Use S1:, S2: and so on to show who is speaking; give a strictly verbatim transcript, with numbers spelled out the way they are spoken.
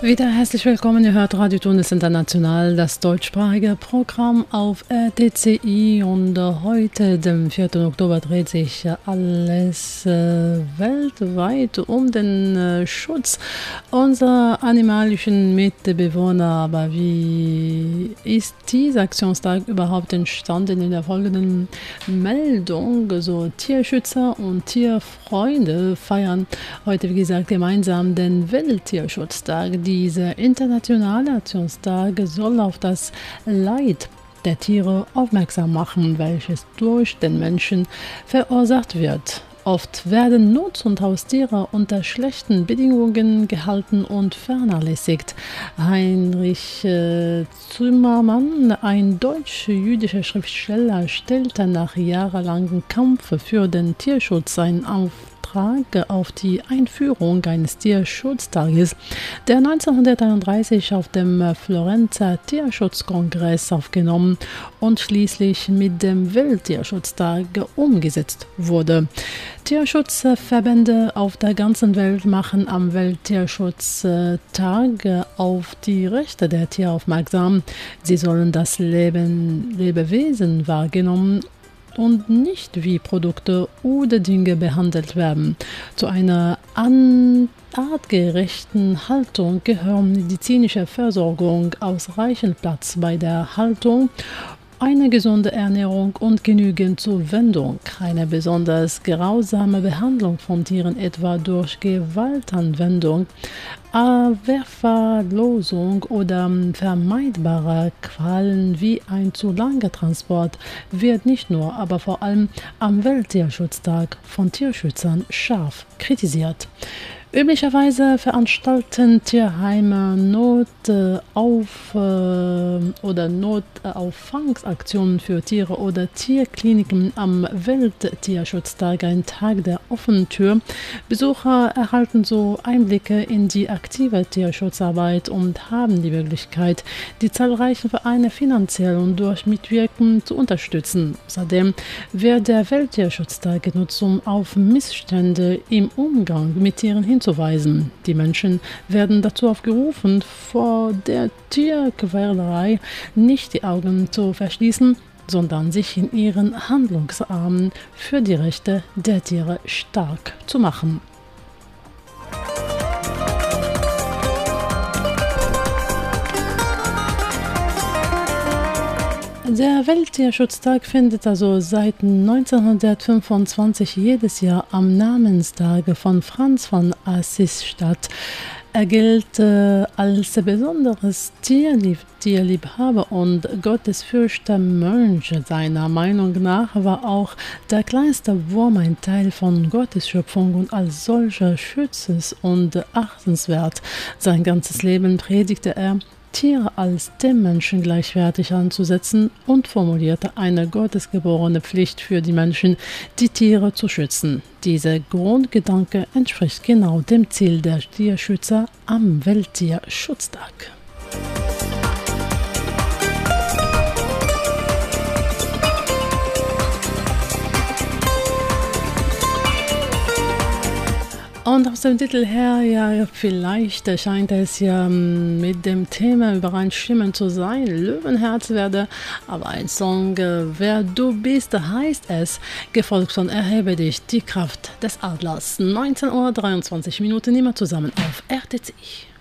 S1: Wieder herzlich willkommen, ihr hört Radio Tunis International, das deutschsprachige Programm auf R T C I, und äh, heute, dem vierten Oktober, dreht sich äh, alles äh, weltweit um den äh, Schutz unserer animalischen Mitbewohner. Aber wie ist dieser Aktionstag überhaupt entstanden? In der folgenden Meldung: So Tierschützer und Tierfreunde feiern heute, wie gesagt, gemeinsam den Welttierschutztag. Dieser internationale Aktionstag soll auf das Leid der Tiere aufmerksam machen, welches durch den Menschen verursacht wird. Oft werden Nutz- und Haustiere unter schlechten Bedingungen gehalten und vernachlässigt. Heinrich äh, Zimmermann, ein deutsch-jüdischer Schriftsteller, stellte nach jahrelangem Kampf für den Tierschutz seinen Auftrag auf die Einführung eines Tierschutztages, der neunzehnhunderteinunddreißig auf dem Florenzer Tierschutzkongress aufgenommen und schließlich mit dem Welttierschutztag umgesetzt wurde. Tierschutzverbände auf der ganzen Welt machen am Welttierschutztag auf die Rechte der Tiere aufmerksam. Sie sollen das Leben, Lebewesen wahrgenommen und nicht wie Produkte oder Dinge behandelt werden. Zu einer an artgerechten Haltung gehören medizinische Versorgung, ausreichend Platz bei der Haltung, eine gesunde Ernährung und genügend Zuwendung. Keine besonders grausame Behandlung von Tieren, etwa durch Gewaltanwendung, Verwahrlosung oder vermeidbare Qualen wie ein zu langer Transport wird nicht nur, aber vor allem am Welttierschutztag von Tierschützern scharf kritisiert. Üblicherweise veranstalten Tierheime Notauf- äh, oder Notauffangaktionen für Tiere oder Tierkliniken am Welttierschutztag, ein Tag der offenen Tür. Besucher erhalten so Einblicke in die aktive Tierschutzarbeit und haben die Möglichkeit, die zahlreichen Vereine finanziell und durch Mitwirken zu unterstützen. Außerdem wird der Welttierschutztag genutzt, um auf Missstände im Umgang mit Tieren hinzuweisen. Die Menschen werden dazu aufgerufen, vor der Tierquälerei nicht die Augen zu verschließen, sondern sich in ihren Handlungsarmen für die Rechte der Tiere stark zu machen. Der Welttierschutztag findet also seit neunzehnhundertfünfundzwanzig jedes Jahr am Namenstag von Franz von Assisi statt. Er gilt äh, als besonderes Tierlieb Tierliebhaber und gottesfürchtiger Mönch. Seiner Meinung nach war auch der kleinste Wurm ein Teil von Gottes Schöpfung und als solcher schützens- und achtenswert. Sein ganzes Leben predigte er, Tiere als dem Menschen gleichwertig anzusetzen, und formulierte eine gottesgeborene Pflicht für die Menschen, die Tiere zu schützen. Dieser Grundgedanke entspricht genau dem Ziel der Tierschützer am Welttierschutztag. Und aus dem Titel her, ja, vielleicht scheint es ja mit dem Thema übereinstimmend zu sein. Löwenherz werde, aber ein Song, wer du bist, heißt es, gefolgt von Erhebe dich, die Kraft des Adlers. neunzehn Uhr dreiundzwanzig Minuten, immer zusammen auf R T C I.